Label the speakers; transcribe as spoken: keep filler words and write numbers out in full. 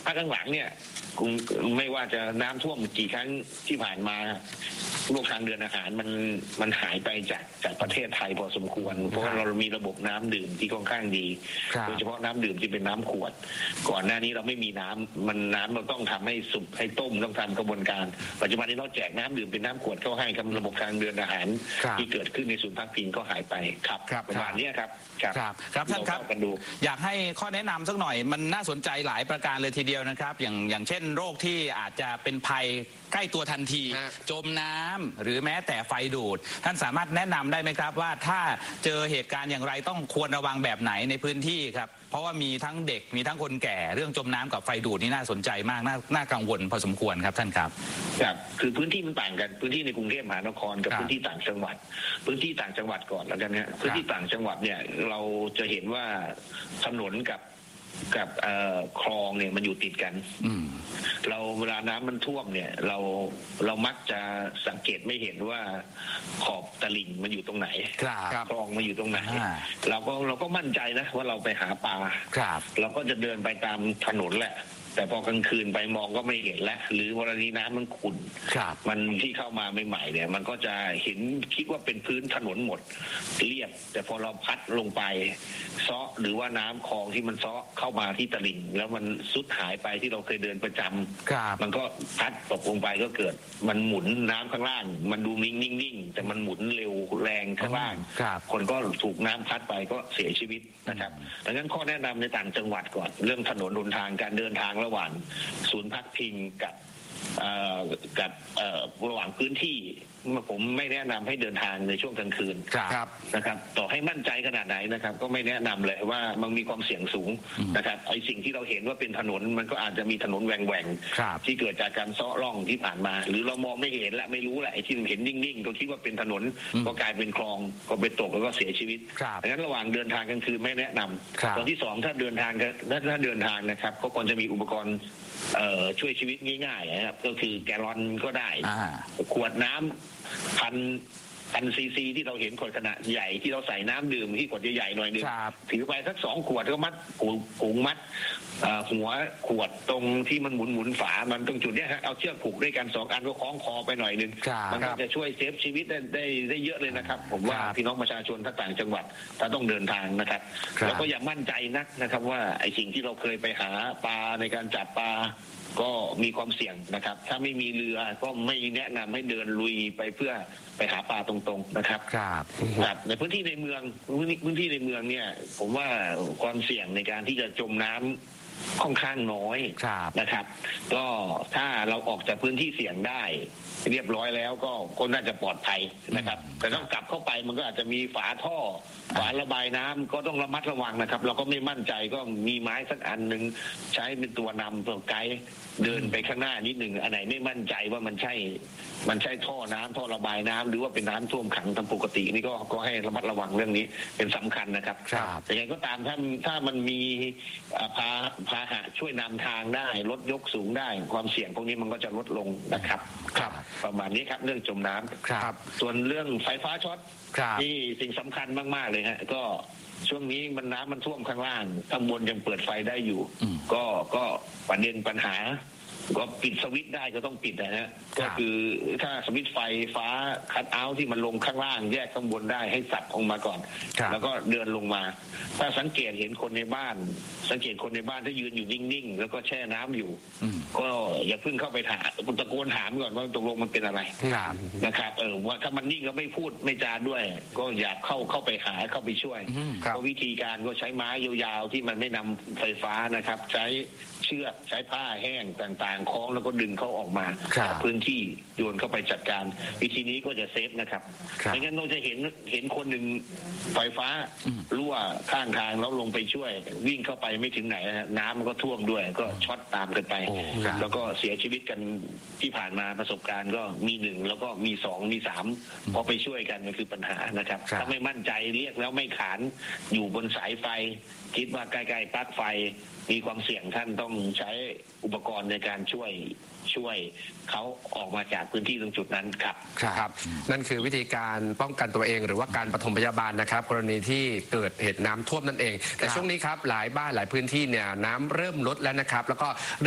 Speaker 1: ภาคหลังเนี่ยไม่ว่าจะน้ำท่วมกี่ครั้งที่ผ่านมาโรคทางเดินอาหารมันมันหายไปจากจากประเทศไทยพอสมควรเพราะว่าเรามีระบบน้ำดื่มที่ค่อนข้างดีโดยเฉพาะน้ำดื่มที่เป็นน้ำขวดก่อนหน้านี้เราไม่มีน้ำมันน้ำเราต้องทำให้สุกให้ต้มต้องทำกระบวนการปัจจุบันนี้เราแจกน้ำดื่มเป็นน้ำขวดเข้าให้กับระบบทางเดินอาหารที่เกิดขึ้นในศูนย์พักพิงก็หายไปครับประมาณนี้ครับ
Speaker 2: ครับครับท่านครับอยากให้ข้อแนะนำสักหน่อยมันน่าสนใจหลายประการเลยทีเดียวนะครับอย่างอย่างเช่นโรคที่อาจจะเป็นภัยใกล้ตัวทันทีจมน้ำหรือแม้แต่ไฟดูดท่านสามารถแนะนำได้ไหมครับว่าถ้าเจอเหตุการณ์อย่างไรต้องควรระวังแบบไหนในพื้นที่ครับเพราะว่ามีทั้งเด็กมีทั้งคนแก่เรื่องจมน้ำกับไฟดูดนี่น่าสนใจมากน่าน่ากังวลพอสมควรครับท่านครับ
Speaker 1: ครับคือพื้นที่มันต่างกันพื้นที่ในกรุงเทพมหานครกับพื้นที่ต่างจังหวัดพื้นที่ต่างจังหวัดก่อนแล้วกันเนี่ยพื้นที่ต่างจังหวัดเนี่ยเราจะเห็นว่าถนนกับกับคลองเนี่ยมันอยู่ติดกันเราเวลาน้ำมันท่วมเนี่ยเราเรามักจะสังเกตไม่เห็นว่าขอบตลิ่งมันอยู่ตรงไหนคลองมันอยู่ตรงไหนเราก็เราก็มั่นใจนะว่าเราไปหาปลาเราก็จะเดินไปตามถนนแหละแต่พอกลางคืนไปมองก็ไม่เห็นแล้วหรือวันนี้น้ำมันขุ่นมันที่เข้ามาใหม่ๆเนี่ยมันก็จะเห็นคิดว่าเป็นพื้นถนนหมดเรียบแต่พอเราพัดลงไปเซาะหรือว่าน้ำคลองที่มันเซาะเข้ามาที่ตลิ่งแล้วมันซุดหายไปที่เราเคยเดินประจำมันก็พัดตกลงไปก็เกิดมันหมุนน้ำข้างล่างมันดูนิ่งๆแต่มันหมุนเร็วแรงข้างล่างคนก็ถูกน้ำพัดไปก็เสียชีวิตนะครับดังนั้นข้อแนะนำในต่างจังหวัดก่อนเรื่องถนนหนทางการเดินทางระหว่างศูนย์พักพิงกับกับระหว่างพื้นที่ผมไม่แนะนำให้เดินทางในช่วงกลางคืนนะครับต่อให้มั่นใจขนาดไหนนะครับก็ไม่แนะนำเลยว่ามันมีความเสี่ยงสูงนะครับไอ้สิ่งที่เราเห็นว่าเป็นถนนมันก็อาจจะมีถนนแหว่งๆที่เกิดจากการเซาะร่องที่ผ่านมาหรือเรามองไม่เห็นและไม่รู้แหละไอ้ที่เห็นนิ่งๆก็คิดว่าเป็นถนนก็กลายเป็นคลองก็ไปตกแล้วก็เสียชีวิตดังนั้นระหว่างเดินทางกลางคืนไม่แนะนำตอนที่สองถ้าเดินทางถ้าเดินทางนะครับก็ควรจะมีอุปกรณ์ช่วยชีวิตง่ายๆนะครับก็คือแกลลอนก็ได้ขวดน้ำพันพันซีซีที่เราเห็นขวดขนาดใหญ่ที่เราใส่น้ำดื่มที่ขวดใหญ่ๆหน่อยนึงถือไปสักสองขวดก็มัดผูกมัดหัวขวดตรงที่มันหมุนหมุนฝามันตรงจุดนี้ฮะเอาเชือกผูกด้วยกันสองอันก็คล้องคอไปหน่อยนึงมันก็จะช่วยเซฟชีวิตได้ได้ได้เยอะเลยนะครับผมว่าพี่น้องประชาชนถ้าต่างจังหวัดถ้าต้องเดินทางนะครับแล้วก็อย่ามั่นใจนักนะครับว่าไอ้สิ่งที่เราเคยไปหาปลาในการจับปลาก็มีความเสี่ยงนะครับถ้าไม่มีเรือก็ไม่แนะนำให้เดินลุยไปเพื่อไปหาปลาตรงๆนะครับครับในพื้นที่ในเมืองพื้นที่ในเมืองเนี่ยผมว่าความเสี่ยงในการที่จะจมน้ำค่อนข้างน้อยนะครับก็ถ้าเราออกจากพื้นที่เสี่ยงได้เรียบร้อยแล้วก็ก็น่าจะปลอดภัยนะครับแต่ต้องกลับเข้าไปมันก็อาจจะมีฝาท่อฝาระบายน้ำก็ต้องระมัดระวังนะครับเราก็ไม่มั่นใจก็มีไม้สักอันหนึ่งใช้เป็นตัวนำตัวไกด์เดินไปข้างหน้านิดหนึ่งอันไหนไม่มั่นใจว่ามันใช่มันใช่ท่อน้ำท่อระบายน้ำหรือว่าเป็นน้ำท่วมขังตามปกตินี่ก็ก็ให้ระมัดระวังเรื่องนี้เป็นสำคัญนะครับแต่ยังไงก็ตามถ้าถ้ามันมีพาพาหะช่วยนำทางได้รถยกสูงได้ความเสี่ยงพวกนี้มันก็จะลดลงนะครับครับประมาณนี้ครับเรื่องจมน้ำครับส่วนเรื่องไฟฟ้าช็อตนี่สิ่งสำคัญมากๆเลยฮะก็ช่วงนี้มันน้ำมันท่วมข้างล่างข้างบนยังเปิดไฟได้อยู่ก็ก็ประเด็นปัญหาก็ปิดสวิตช์ได้ก็ต้องปิดนะฮะก็คือถ้าสวิตช์ไฟฟ้าคัทเอาท์ที่มันลงข้างล่างแยกข้างบนได้ให้สับออกมาก่อนแล้วก็เดินลงมาถ้าสังเกตเห็นคนในบ้านสังเกตคนในบ้านที่ยืนอยู่นิ่งๆแล้วก็แช่น้ำอยู่ก็อย่าเพิ่งเข้าไปถามตะโกนถามก่อนว่าตกลงมันเป็นอะไรนะครับเออว่าถ้ามันนิ่งแล้วไม่พูดไม่จาด้วยก็อยากเข้าเข้าไปหาเข้าไปช่วยก็วิธีการก็ใช้ไม้ยาวๆที่มันไม่นำไฟฟ้านะครับใช้เชือกใช้ผ้าแห้งต่างๆคล้องแล้วก็ดึงเขาออกมาพื้นที่โยนเข้าไปจัดการวิธีนี้ก็จะเซฟนะครับไม่งั้นเราจะเห็นเห็นคนหนึ่งไฟฟ้ารั่วข้างทางแล้วลงไปช่วยวิ่งเข้าไปไม่ถึงไหนน้ำมันก็ท่วมด้วยก็ช็อตตามกันไปแล้วก็เสียชีวิตกันที่ผ่านมาประสบการณ์ก็มีหนึ่งแล้วก็มีสองมีสามพอไปช่วยกันมันคือปัญหานะครับถ้าไม่มั่นใจเรียกแล้วไม่ขานอยู่บนสายไฟคิดว่าใกล้ๆปลั๊กไฟมีความเสี่ยงท่านต้องใช้อุปกรณ์ในการช่วยช่วยเขาออกมาจากพื้นที่ตรงจุดนั้นครับ
Speaker 3: ครับนั่นคือวิธีการป้องกันตัวเองหรือว่าการปฐมพยาบาลนะครับกรณีที่เกิดเหตุน้ำท่วมนั่นเองแต่ช่วงนี้ครับหลายบ้านหลายพื้นที่เนี่ยน้ำเริ่มลดแล้วนะครับแล้วก็